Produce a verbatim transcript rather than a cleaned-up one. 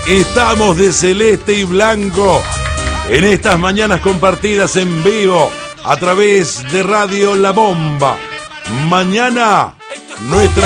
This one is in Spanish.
Estamos de celeste y blanco en estas mañanas compartidas en vivo a través de Radio La Bomba. Mañana, nuestra